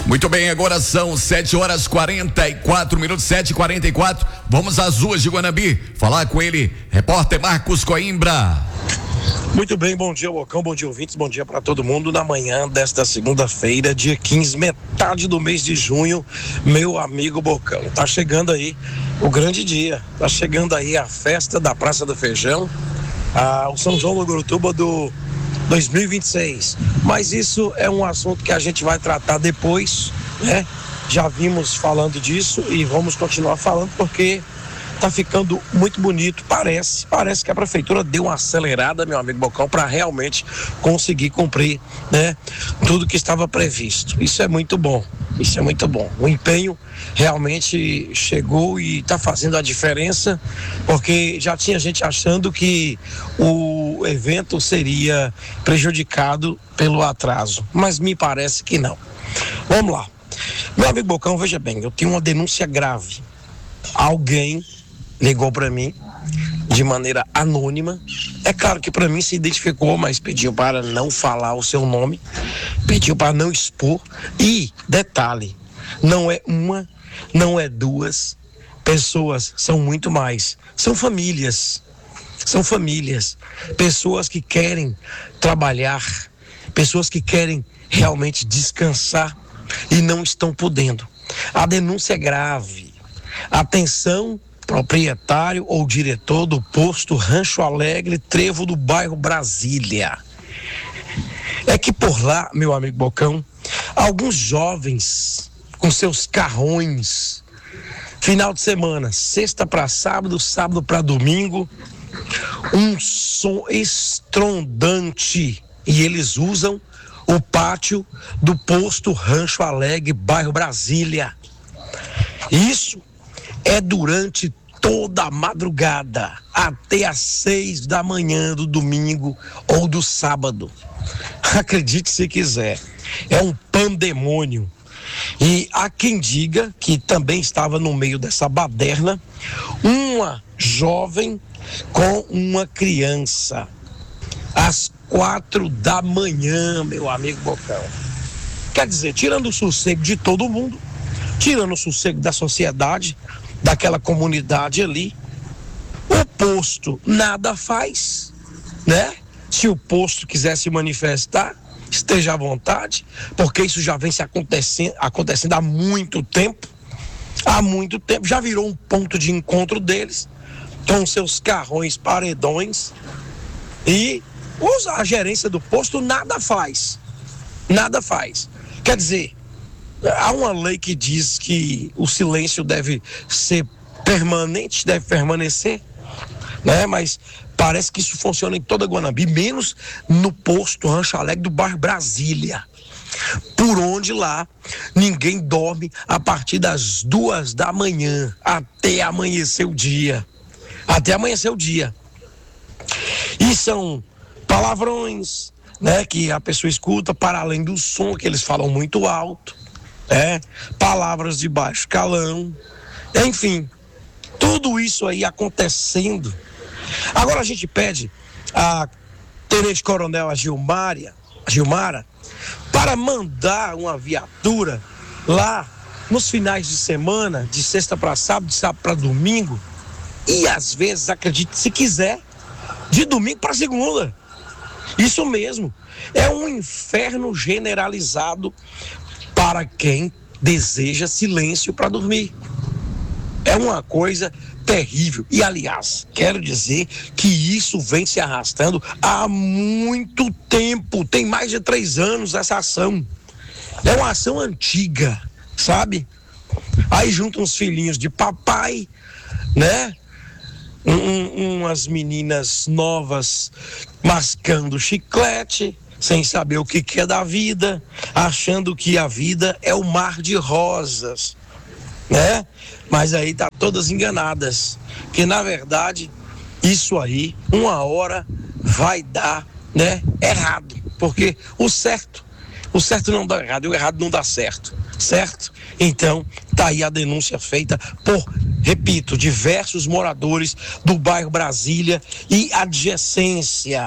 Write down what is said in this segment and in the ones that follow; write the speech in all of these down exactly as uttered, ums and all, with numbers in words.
Muito bem, agora são sete horas quarenta e quatro minutos, sete e quarenta e quatro. Vamos às ruas de Guanambi falar com ele, repórter Marcos Coimbra. Muito bem, bom dia, Bocão, bom dia, ouvintes, bom dia para todo mundo. Na manhã desta segunda-feira, dia quinze, metade do mês de junho, meu amigo Bocão, tá chegando aí o grande dia, tá chegando aí a festa da Praça do Feijão, a, o São João do Gurutuba do dois mil e vinte e seis. Mas isso é um assunto que a gente vai tratar depois, né? Já vimos falando disso e vamos continuar falando porque tá ficando muito bonito, parece, parece que a prefeitura deu uma acelerada, meu amigo Bocão, para realmente conseguir cumprir, né, tudo que estava previsto. Isso é muito bom, isso é muito bom. O empenho realmente chegou e está fazendo a diferença, porque já tinha gente achando que o evento seria prejudicado pelo atraso, mas me parece que não. Vamos lá. Meu amigo Bocão, veja bem, eu tenho uma denúncia grave. Alguém ligou para mim de maneira anônima. É claro que para mim se identificou, mas pediu para não falar o seu nome, pediu para não expor. E detalhe, não é uma, não é duas pessoas, são muito mais. São famílias, são famílias, pessoas que querem trabalhar, pessoas que querem realmente descansar e não estão podendo. A denúncia é grave. Atenção, proprietário ou diretor do posto Rancho Alegre, Trevo do bairro Brasília. É que por lá, meu amigo Bocão, alguns jovens com seus carrões, final de semana, sexta para sábado, sábado para domingo, um som estrondante, e eles usam o pátio do posto Rancho Alegre, bairro Brasília. Isso é durante toda a madrugada, até às seis da manhã do domingo ou do sábado. Acredite se quiser, é um pandemônio. E há quem diga que também estava no meio dessa baderna uma jovem com uma criança, às quatro da manhã, meu amigo Bocão. Quer dizer, tirando o sossego de todo mundo, tirando o sossego da sociedade, daquela comunidade ali, o posto nada faz, né? Se o posto quiser se manifestar, esteja à vontade, porque isso já vem se acontecendo, acontecendo há muito tempo, há muito tempo, já virou um ponto de encontro deles, com seus carrões, paredões, e a gerência do posto nada faz, nada faz. Quer dizer, há uma lei que diz que o silêncio deve ser permanente, deve permanecer, né? Mas parece que isso funciona em toda Guanambi, menos no posto Rancho Alegre do bairro Brasília, por onde lá ninguém dorme a partir das duas da manhã até amanhecer o dia, até amanhecer o dia. E são palavrões, né, que a pessoa escuta para além do som, que eles falam muito alto. É, palavras de baixo calão, enfim, tudo isso aí acontecendo. Agora a gente pede a Tenente Coronel a Gilmária, a Gilmara, para mandar uma viatura lá nos finais de semana, de sexta para sábado, de sábado para domingo, e às vezes, acredite se quiser, de domingo para segunda. Isso mesmo, é um inferno generalizado para quem deseja silêncio para dormir. É uma coisa terrível. E, aliás, quero dizer que isso vem se arrastando há muito tempo. Tem mais de três anos essa ação. É uma ação antiga, sabe? Aí juntam uns filhinhos de papai, né? Um, um, umas meninas novas mascando chiclete, sem saber o que, que é da vida, achando que a vida é o mar de rosas, né? Mas aí tá todas enganadas, que na verdade isso aí uma hora vai dar, né, errado, porque o certo, o certo não dá errado e o errado não dá certo, certo? Então tá aí a denúncia feita por, repito, diversos moradores do bairro Brasília e adjacência.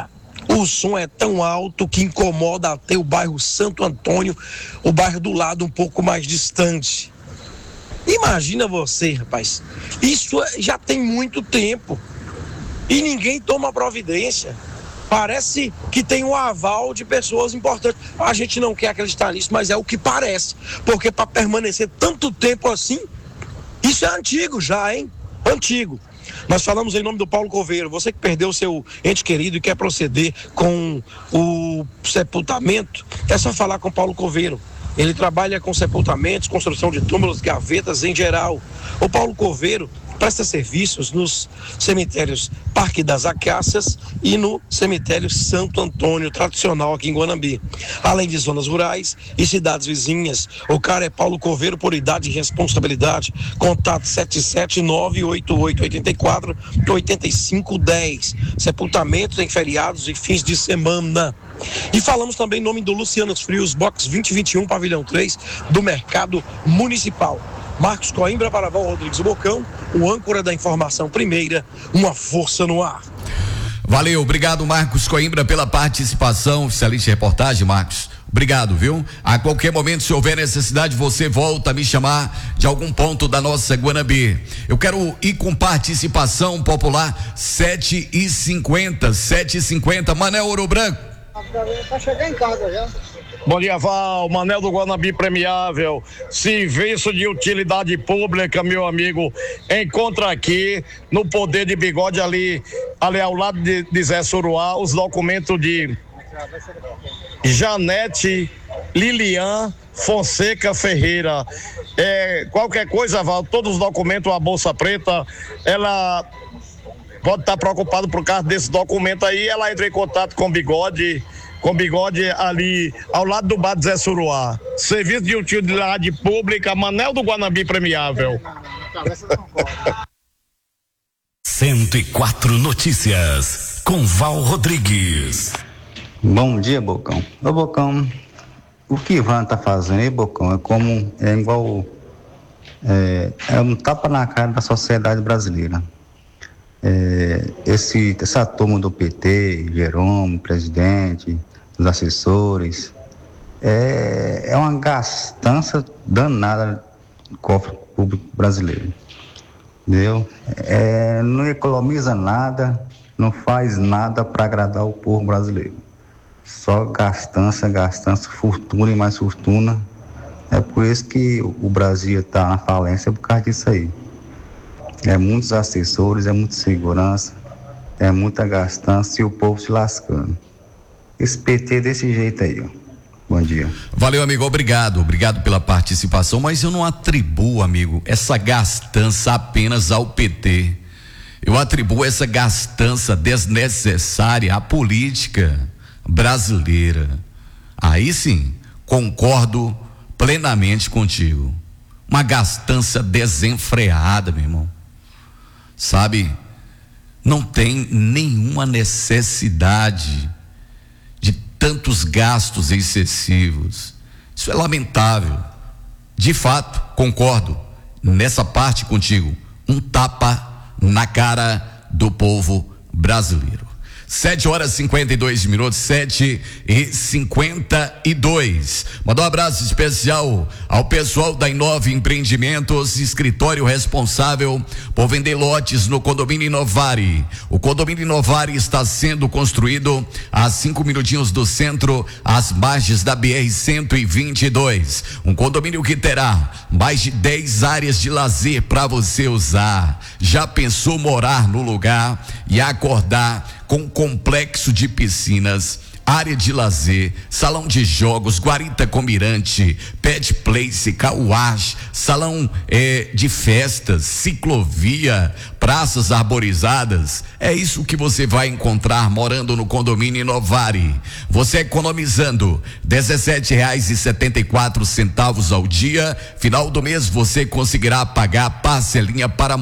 O som é tão alto que incomoda até o bairro Santo Antônio, o bairro do lado um pouco mais distante. Imagina você, rapaz, isso já tem muito tempo e ninguém toma providência. Parece que tem um aval de pessoas importantes. A gente não quer acreditar nisso, mas é o que parece, porque para permanecer tanto tempo assim, isso é antigo já, hein? Antigo. Nós falamos em nome do Paulo Coveiro. Você que perdeu seu ente querido e quer proceder com o sepultamento, é só falar com o Paulo Coveiro. Ele trabalha com sepultamentos, construção de túmulos, gavetas em geral. O Paulo Coveiro presta serviços nos cemitérios Parque das Acácias e no cemitério Santo Antônio, tradicional aqui em Guanambi. Além de zonas rurais e cidades vizinhas. O cara é Paulo Coveiro por idade e responsabilidade. Contato sete sete nove oito oito oito quatro oito cinco um zero. Sepultamentos em feriados e fins de semana. E falamos também em nome do Luciano Frios, box vinte e vinte e um, pavilhão três, do Mercado Municipal. Marcos Coimbra para Val Rodrigues Bocão, o âncora da informação primeira, uma força no ar. Valeu, obrigado Marcos Coimbra pela participação, excelente reportagem, Marcos. Obrigado, viu? A qualquer momento, se houver necessidade, você volta a me chamar de algum ponto da nossa Guanambi. Eu quero ir com participação popular, sete e cinquenta, sete e cinquenta, Manel Ouro Branco. Pra chegar em casa já. Bom dia, Val, Manel do Guanambi Premiável, serviço de utilidade pública, meu amigo, encontra aqui no Poder de Bigode, ali, ali ao lado de, de Zé Suruá, os documentos de Janete Lilian Fonseca Ferreira. É, qualquer coisa, Val, todos os documentos, a Bolsa Preta, ela pode estar preocupada por causa desse documento aí, ela entra em contato com o Bigode, com Bigode ali ao lado do bar de Zé Suruá. Serviço de utilidade pública, Manel do Guanambi Premiável. cento e quatro Notícias, com Val Rodrigues. Bom dia, Bocão. Ô, Bocão, o que Ivan tá fazendo aí, Bocão, é como, é igual, é, é um tapa na cara da sociedade brasileira. É, esse, essa turma do P T, Jerônimo, presidente, os assessores, é, é uma gastança danada do cofre público brasileiro, entendeu? É, não economiza nada, não faz nada para agradar o povo brasileiro, só gastança, gastança, fortuna e mais fortuna. É por isso que o Brasil está na falência, por causa disso aí. É muitos assessores, é muita segurança, é muita gastança e o povo se lascando. Esse P T desse jeito aí, ó. Bom dia. Valeu, amigo, obrigado, obrigado pela participação, mas eu não atribuo, amigo, essa gastança apenas ao P T. Eu atribuo essa gastança desnecessária à política brasileira. Aí sim, concordo plenamente contigo. Uma gastança desenfreada, meu irmão. Sabe, não tem nenhuma necessidade de tantos gastos excessivos. Isso é lamentável. De fato, concordo nessa parte contigo. Um tapa na cara do povo brasileiro. Sete horas e cinquenta e dois minutos, sete e cinquenta e dois. Mandar um abraço especial ao pessoal da Inove Empreendimentos, escritório responsável por vender lotes no condomínio Inovari. O condomínio Inovari está sendo construído a cinco minutinhos do centro, às margens da B R cento e vinte e dois. Um condomínio que terá mais de dez áreas de lazer para você usar. Já pensou morar no lugar e acordar com complexo de piscinas, área de lazer, salão de jogos, guarita com mirante, pet place, car wash, salão eh, de festas, ciclovia, praças arborizadas? É isso que você vai encontrar morando no condomínio Inovari. Você economizando dezessete reais e setenta e quatro centavos ao dia, final do mês você conseguirá pagar parcelinha para